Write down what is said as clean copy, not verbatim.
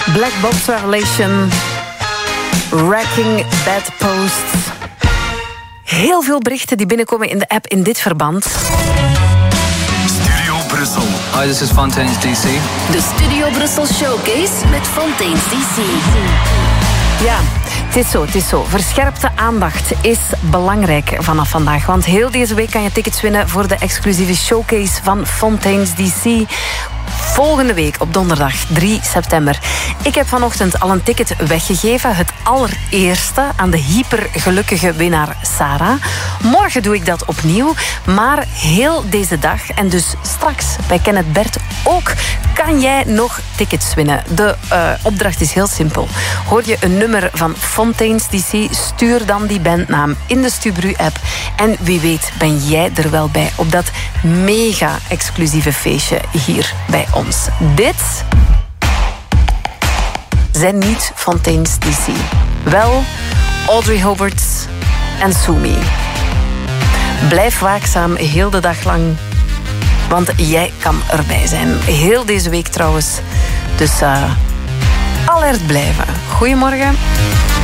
Black Box Revelation, Wrecking Bad Posts. Heel veel berichten die binnenkomen in de app in dit verband. Studio Brussel. Hi, this is Fontaines DC. De Studio Brussel Showcase met Fontaines DC. Ja, het is zo. Verscherpte aandacht is belangrijk vanaf vandaag. Want heel deze week kan je tickets winnen voor de exclusieve showcase van Fontaines DC. Volgende week op donderdag 3 september. Ik heb vanochtend al een ticket weggegeven. Het allereerste aan de hypergelukkige winnaar Sarah. Morgen doe ik dat opnieuw. Maar heel deze dag en dus straks bij Kenneth Bert ook kan jij nog tickets winnen. De opdracht is heel simpel. Hoor je een nummer van Fontaines DC, stuur dan die bandnaam in de Stubru-app. En wie weet ben jij er wel bij op dat mega exclusieve feestje hier bij ons. Dit zijn niet Fontaines DC. Wel Audrey Hobart en Sumi. Blijf waakzaam heel de dag lang, want jij kan erbij zijn. Heel deze week trouwens. Dus alert blijven. Goedemorgen.